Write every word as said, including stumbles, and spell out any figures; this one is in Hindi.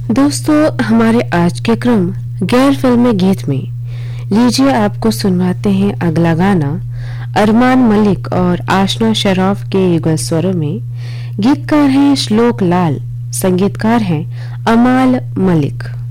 दोस्तों, हमारे आज के क्रम गैर फिल्मी गीत में लीजिए आपको सुनवाते हैं अगला गाना अरमान मलिक और आशना शराफ के युगल स्वरों में। गीतकार हैं श्लोक लाल, संगीतकार हैं अमाल मलिक।